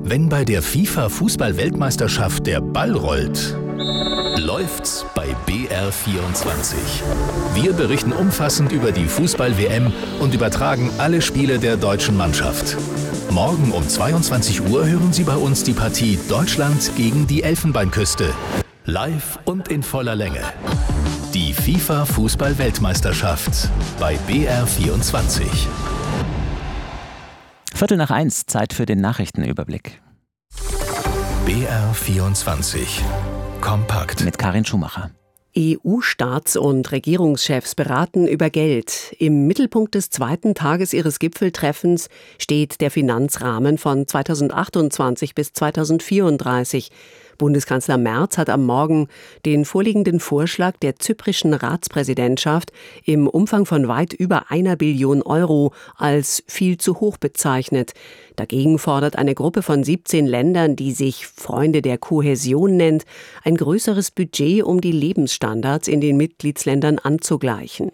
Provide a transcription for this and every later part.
Wenn bei der FIFA-Fußball-Weltmeisterschaft der Ball rollt, läuft's bei BR24. Wir berichten umfassend über die Fußball-WM und übertragen alle Spiele der deutschen Mannschaft. Morgen um 22 Uhr hören Sie bei uns die Partie Deutschland gegen die Elfenbeinküste. Live und in voller Länge. Die FIFA-Fußball-Weltmeisterschaft bei BR24. 1:15, Zeit für den Nachrichtenüberblick. BR24 kompakt. Mit Karin Schumacher. EU-Staats- und Regierungschefs beraten über Geld. Im Mittelpunkt des zweiten Tages ihres Gipfeltreffens steht der Finanzrahmen von 2028 bis 2034. Bundeskanzler Merz hat am Morgen den vorliegenden Vorschlag der zyprischen Ratspräsidentschaft im Umfang von weit über 1 Billion Euro als viel zu hoch bezeichnet. Dagegen fordert eine Gruppe von 17 Ländern, die sich Freunde der Kohäsion nennt, ein größeres Budget, um die Lebensstandards in den Mitgliedsländern anzugleichen.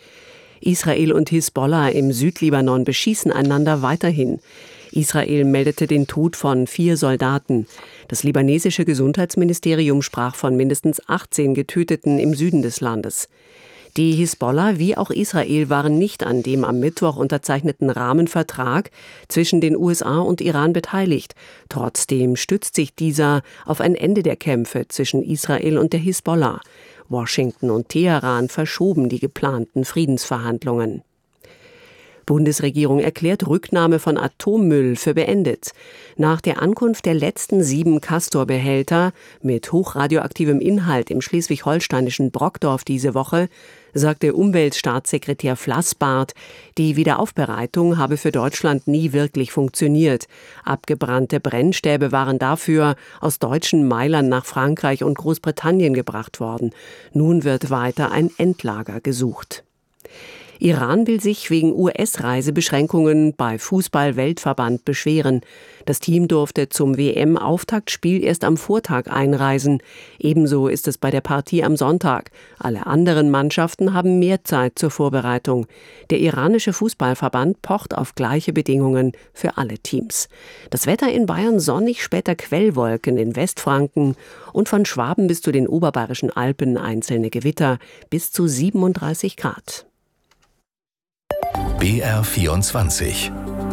Israel und Hisbollah im Südlibanon beschießen einander weiterhin. Israel meldete den Tod von 4 Soldaten. Das libanesische Gesundheitsministerium sprach von mindestens 18 Getöteten im Süden des Landes. Die Hisbollah wie auch Israel waren nicht an dem am Mittwoch unterzeichneten Rahmenvertrag zwischen den USA und Iran beteiligt. Trotzdem stützt sich dieser auf ein Ende der Kämpfe zwischen Israel und der Hisbollah. Washington und Teheran verschoben die geplanten Friedensverhandlungen. Bundesregierung erklärt Rücknahme von Atommüll für beendet. Nach der Ankunft der letzten 7 Castor-Behälter mit hochradioaktivem Inhalt im schleswig-holsteinischen Brockdorf diese Woche sagte Umweltstaatssekretär Flassbart, die Wiederaufbereitung habe für Deutschland nie wirklich funktioniert. Abgebrannte Brennstäbe waren dafür aus deutschen Meilern nach Frankreich und Großbritannien gebracht worden. Nun wird weiter ein Endlager gesucht. Iran will sich wegen US-Reisebeschränkungen bei Fußball-Weltverband beschweren. Das Team durfte zum WM-Auftaktspiel erst am Vortag einreisen. Ebenso ist es bei der Partie am Sonntag. Alle anderen Mannschaften haben mehr Zeit zur Vorbereitung. Der iranische Fußballverband pocht auf gleiche Bedingungen für alle Teams. Das Wetter in Bayern sonnig, später Quellwolken in Westfranken und von Schwaben bis zu den oberbayerischen Alpen einzelne Gewitter bis zu 37 Grad. BR24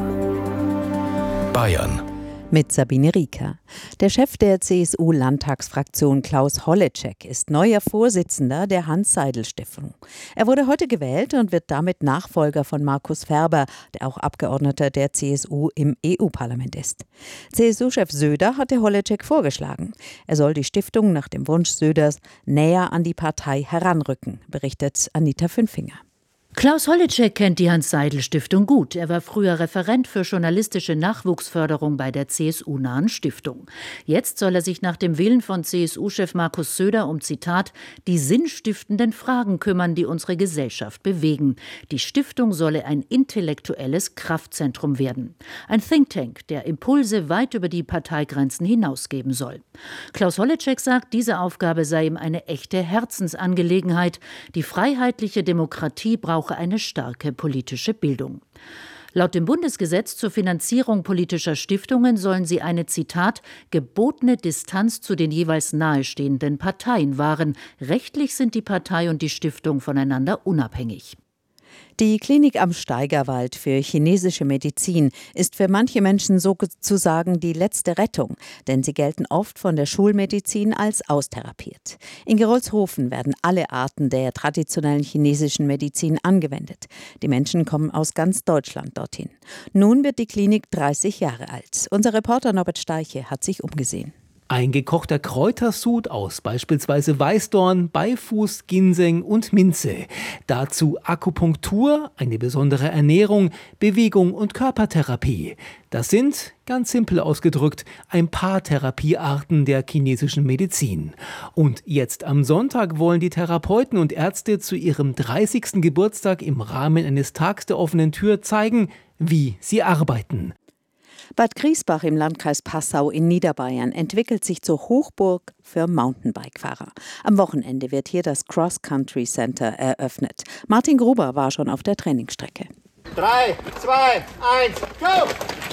Bayern. Mit Sabine Rieker. Der Chef der CSU-Landtagsfraktion Klaus Holleczek ist neuer Vorsitzender der Hanns-Seidel-Stiftung. Er wurde heute gewählt und wird damit Nachfolger von Markus Ferber, der auch Abgeordneter der CSU im EU-Parlament ist. CSU-Chef Söder hatte Holleczek vorgeschlagen. Er soll die Stiftung nach dem Wunsch Söders näher an die Partei heranrücken, berichtet Anita Fünfinger. Klaus Holleczek kennt die Hanns-Seidel-Stiftung gut. Er war früher Referent für journalistische Nachwuchsförderung bei der CSU-nahen Stiftung. Jetzt soll er sich nach dem Willen von CSU-Chef Markus Söder um, Zitat, die sinnstiftenden Fragen kümmern, die unsere Gesellschaft bewegen. Die Stiftung solle ein intellektuelles Kraftzentrum werden. Ein Think Tank, der Impulse weit über die Parteigrenzen hinausgeben soll. Klaus Holleczek sagt, diese Aufgabe sei ihm eine echte Herzensangelegenheit. Die freiheitliche Demokratie brauche eine starke politische Bildung. Laut dem Bundesgesetz zur Finanzierung politischer Stiftungen sollen sie eine, Zitat, gebotene Distanz zu den jeweils nahestehenden Parteien wahren. Rechtlich sind die Partei und die Stiftung voneinander unabhängig. Die Klinik am Steigerwald für chinesische Medizin ist für manche Menschen sozusagen die letzte Rettung, denn sie gelten oft von der Schulmedizin als austherapiert. In Gerolzhofen werden alle Arten der traditionellen chinesischen Medizin angewendet. Die Menschen kommen aus ganz Deutschland dorthin. Nun wird die Klinik 30 Jahre alt. Unser Reporter Norbert Steiche hat sich umgesehen. Ein gekochter Kräutersud aus beispielsweise Weißdorn, Beifuß, Ginseng und Minze. Dazu Akupunktur, eine besondere Ernährung, Bewegung und Körpertherapie. Das sind, ganz simpel ausgedrückt, ein paar Therapiearten der chinesischen Medizin. Und jetzt am Sonntag wollen die Therapeuten und Ärzte zu ihrem 30. Geburtstag im Rahmen eines Tags der offenen Tür zeigen, wie sie arbeiten. Bad Griesbach im Landkreis Passau in Niederbayern entwickelt sich zur Hochburg für Mountainbike-Fahrer. Am Wochenende wird hier das Cross-Country Center eröffnet. Martin Gruber war schon auf der Trainingsstrecke. 3, 2, 1, go!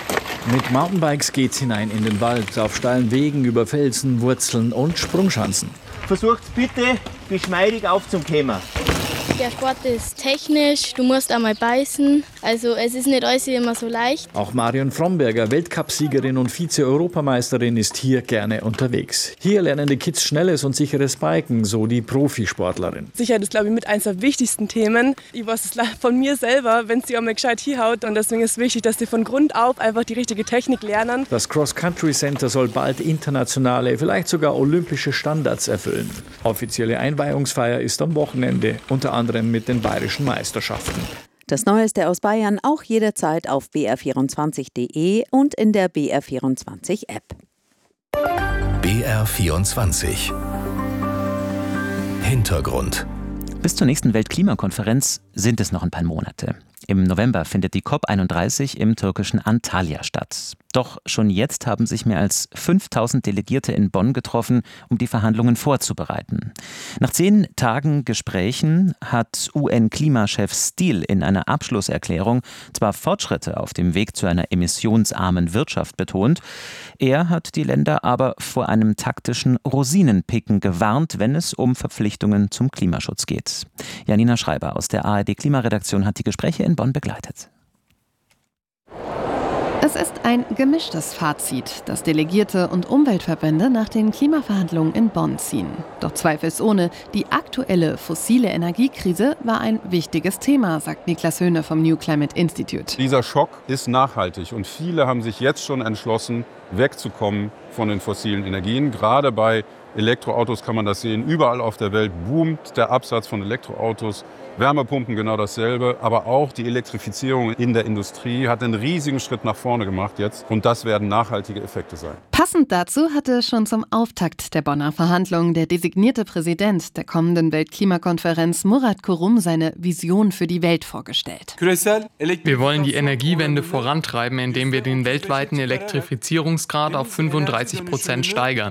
Mit Mountainbikes geht's hinein in den Wald, auf steilen Wegen über Felsen, Wurzeln und Sprungschanzen. Versucht bitte geschmeidig aufzukommen. Der Sport ist technisch, du musst einmal beißen, also es ist nicht alles immer so leicht. Auch Marion Fromberger, Weltcupsiegerin und Vize-Europameisterin, ist hier gerne unterwegs. Hier lernen die Kids schnelles und sicheres Biken, so die Profisportlerin. Sicherheit ist, glaube ich, mit eines der wichtigsten Themen. Ich weiß es von mir selber, wenn sie einmal gescheit hinhaut, und deswegen ist es wichtig, dass sie von Grund auf einfach die richtige Technik lernen. Das Cross-Country Center soll bald internationale, vielleicht sogar olympische Standards erfüllen. Offizielle Einweihungsfeier ist am Wochenende, unter anderem mit den bayerischen Meisterschaften. Das Neueste aus Bayern auch jederzeit auf br24.de und in der BR24-App. BR24 Hintergrund. Bis zur nächsten Weltklimakonferenz sind es noch ein paar Monate. Im November findet die COP31 im türkischen Antalya statt. Doch schon jetzt haben sich mehr als 5000 Delegierte in Bonn getroffen, um die Verhandlungen vorzubereiten. Nach 10 Tagen Gesprächen hat UN-Klimachef Stiel in einer Abschlusserklärung zwar Fortschritte auf dem Weg zu einer emissionsarmen Wirtschaft betont, er hat die Länder aber vor einem taktischen Rosinenpicken gewarnt, wenn es um Verpflichtungen zum Klimaschutz geht. Janina Schreiber aus der ARD-Klimaredaktion hat die Gespräche in Bonn begleitet. Es ist ein gemischtes Fazit, das Delegierte und Umweltverbände nach den Klimaverhandlungen in Bonn ziehen. Doch zweifelsohne, die aktuelle fossile Energiekrise war ein wichtiges Thema, sagt Niklas Höhne vom New Climate Institute. Dieser Schock ist nachhaltig und viele haben sich jetzt schon entschlossen, wegzukommen von den fossilen Energien. Gerade bei Elektroautos kann man das sehen. Überall auf der Welt boomt der Absatz von Elektroautos. Wärmepumpen genau dasselbe, aber auch die Elektrifizierung in der Industrie hat einen riesigen Schritt nach vorne gemacht jetzt. Und das werden nachhaltige Effekte sein. Passend dazu hatte schon zum Auftakt der Bonner Verhandlungen der designierte Präsident der kommenden Weltklimakonferenz Murat Kurum seine Vision für die Welt vorgestellt. Wir wollen die Energiewende vorantreiben, indem wir den weltweiten Elektrifizierungsgrad auf 35% steigern.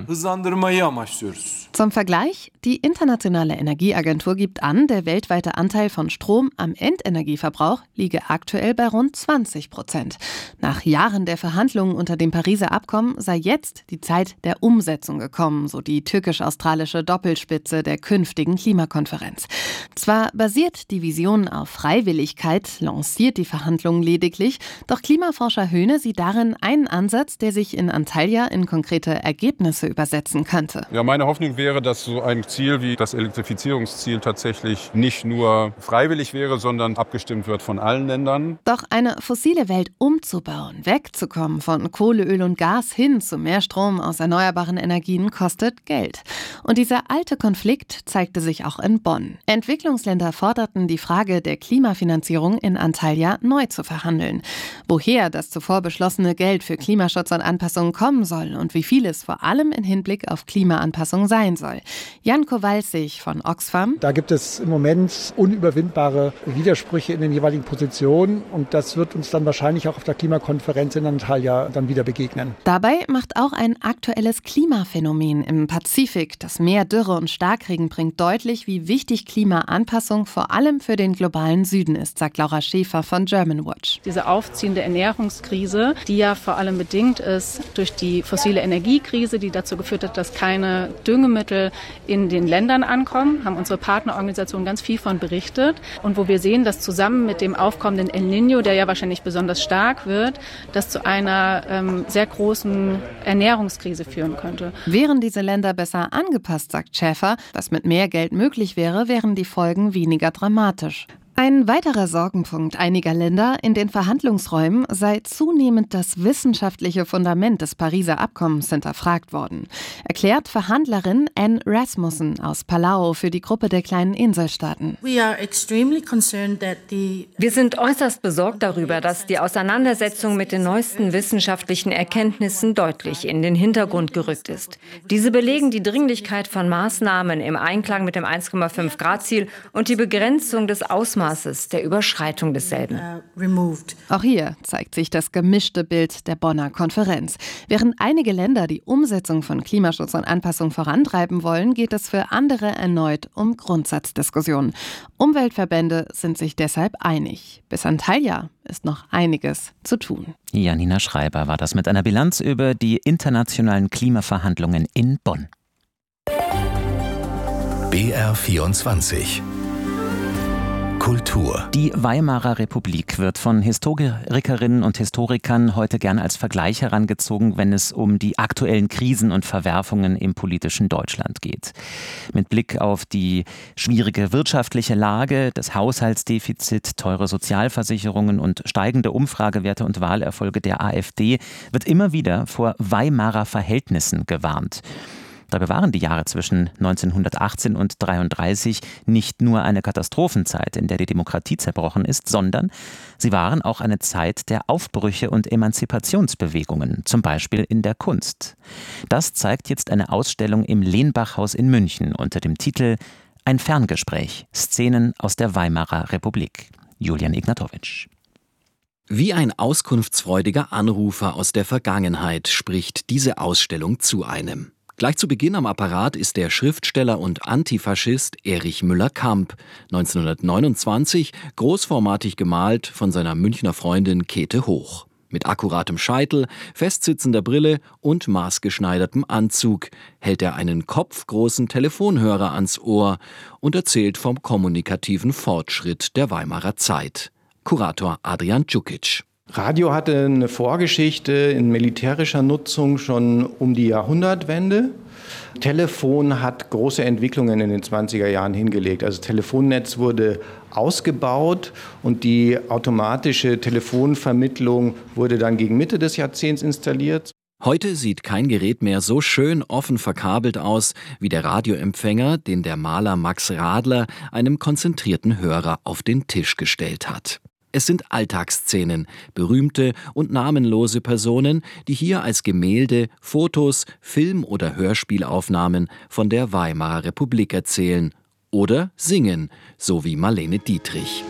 Zum Vergleich, die Internationale Energieagentur gibt an, der weltweite Anteil von Strom am Endenergieverbrauch liege aktuell bei rund 20%. Nach Jahren der Verhandlungen unter dem Pariser Abkommen sei jetzt die Zeit der Umsetzung gekommen, so die türkisch-australische Doppelspitze der künftigen Klimakonferenz. Zwar basiert die Vision auf Freiwilligkeit, lanciert die Verhandlungen lediglich, doch Klimaforscher Höhne sieht darin einen Ansatz, der sich in Antalya in konkrete Ergebnisse übersetzen könnte. Ja, meine Hoffnung wäre, dass so ein Ziel wie das Elektrifizierungsziel tatsächlich nicht nur freiwillig wäre, sondern abgestimmt wird von allen Ländern. Doch eine fossile Welt umzubauen, wegzukommen von Kohle, Öl und Gas hin zu mehr Strom aus erneuerbaren Energien kostet Geld. Und dieser alte Konflikt zeigte sich auch in Bonn. Entwicklungsländer forderten, die Frage der Klimafinanzierung in Antalya neu zu verhandeln. Woher das zuvor beschlossene Geld für Klimaschutz und Anpassung kommen soll und wie viel es vor allem in Hinblick auf Klimaanpassung sein soll. Jan Kowalsig von Oxfam. Da gibt es im Moment unüberwindbare Widersprüche in den jeweiligen Positionen und das wird uns dann wahrscheinlich auch auf der Klimakonferenz in Antalya dann wieder begegnen. Dabei macht auch ein aktuelles Klimaphänomen im Pazifik, das Meer, Dürre und Starkregen bringt deutlich, wie wichtig Klimaanpassung vor allem für den globalen Süden ist, sagt Laura Schäfer von Germanwatch. Diese aufziehende Ernährungskrise, die ja vor allem bedingt ist durch die fossile Energiekrise, die dazu geführt hat, dass keine Düngemittel in den Ländern ankommen, haben unsere Partnerorganisationen ganz viel von berichtet. Und wo wir sehen, dass zusammen mit dem aufkommenden El Niño, der ja wahrscheinlich besonders stark wird, das zu einer sehr großen Ernährungskrise führen könnte. Wären diese Länder besser angepasst, sagt Schäfer, was mit mehr Geld möglich wäre, wären die Folgen weniger dramatisch. Ein weiterer Sorgenpunkt einiger Länder in den Verhandlungsräumen sei zunehmend das wissenschaftliche Fundament des Pariser Abkommens hinterfragt worden, erklärt Verhandlerin Anne Rasmussen aus Palau für die Gruppe der kleinen Inselstaaten. Wir sind äußerst besorgt darüber, dass die Auseinandersetzung mit den neuesten wissenschaftlichen Erkenntnissen deutlich in den Hintergrund gerückt ist. Diese belegen die Dringlichkeit von Maßnahmen im Einklang mit dem 1,5-Grad-Ziel und die Begrenzung des Ausmaßes Ausmaßes der Überschreitung desselben. Auch hier zeigt sich das gemischte Bild der Bonner Konferenz. Während einige Länder die Umsetzung von Klimaschutz und Anpassung vorantreiben wollen, geht es für andere erneut um Grundsatzdiskussionen. Umweltverbände sind sich deshalb einig. Bis Antalya ist noch einiges zu tun. Janina Schreiber war das mit einer Bilanz über die internationalen Klimaverhandlungen in Bonn. BR24 Kultur. Die Weimarer Republik wird von Historikerinnen und Historikern heute gern als Vergleich herangezogen, wenn es um die aktuellen Krisen und Verwerfungen im politischen Deutschland geht. Mit Blick auf die schwierige wirtschaftliche Lage, das Haushaltsdefizit, teure Sozialversicherungen und steigende Umfragewerte und Wahlerfolge der AfD wird immer wieder vor Weimarer Verhältnissen gewarnt. Dabei waren die Jahre zwischen 1918 und 1933 nicht nur eine Katastrophenzeit, in der die Demokratie zerbrochen ist, sondern sie waren auch eine Zeit der Aufbrüche und Emanzipationsbewegungen, zum Beispiel in der Kunst. Das zeigt jetzt eine Ausstellung im Lenbachhaus in München unter dem Titel »Ein Ferngespräch – Szenen aus der Weimarer Republik«. Julian Ignatowitsch. Wie ein auskunftsfreudiger Anrufer aus der Vergangenheit spricht diese Ausstellung zu einem. Gleich zu Beginn am Apparat ist der Schriftsteller und Antifaschist Erich Müller-Kamp, 1929 großformatig gemalt von seiner Münchner Freundin Käthe Hoch. Mit akkuratem Scheitel, festsitzender Brille und maßgeschneidertem Anzug hält er einen kopfgroßen Telefonhörer ans Ohr und erzählt vom kommunikativen Fortschritt der Weimarer Zeit. Kurator Adrian Djukic. Radio hatte eine Vorgeschichte in militärischer Nutzung schon um die Jahrhundertwende. Telefon hat große Entwicklungen in den 20er Jahren hingelegt. Also das Telefonnetz wurde ausgebaut und die automatische Telefonvermittlung wurde dann gegen Mitte des Jahrzehnts installiert. Heute sieht kein Gerät mehr so schön offen verkabelt aus wie der Radioempfänger, den der Maler Max Radler einem konzentrierten Hörer auf den Tisch gestellt hat. Es sind Alltagsszenen, berühmte und namenlose Personen, die hier als Gemälde, Fotos, Film- oder Hörspielaufnahmen von der Weimarer Republik erzählen oder singen, so wie Marlene Dietrich.